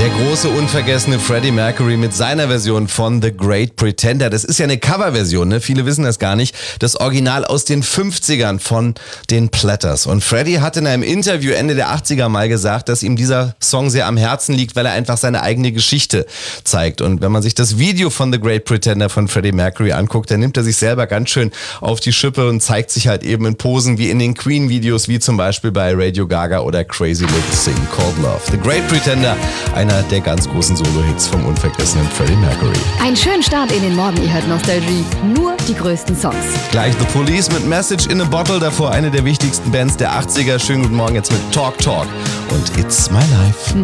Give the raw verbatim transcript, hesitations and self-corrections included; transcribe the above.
Der große, unvergessene Freddie Mercury mit seiner Version von The Great Pretender. Das ist ja eine Coverversion, ne? Viele wissen das gar nicht. Das Original aus den fünfzigern von den Platters. Und Freddie hat in einem Interview Ende der achtziger mal gesagt, dass ihm dieser Song sehr am Herzen liegt, weil er einfach seine eigene Geschichte zeigt. Und wenn man sich das Video von The Great Pretender von Freddie Mercury anguckt, dann nimmt er sich selber ganz schön auf die Schippe und zeigt sich halt eben in Posen wie in den Queen-Videos, wie zum Beispiel bei Radio Gaga oder Crazy Little Thing Called Love. The Great Pretender, einer der ganz großen Solo-Hits vom unvergessenen Freddie Mercury. Einen schönen Start in den Morgen, ihr hört Nostalgie. Nur die größten Songs. Gleich The Police mit Message in a Bottle, davor eine der wichtigsten Bands der achtziger. Schönen guten Morgen jetzt mit Talk Talk und It's My Life.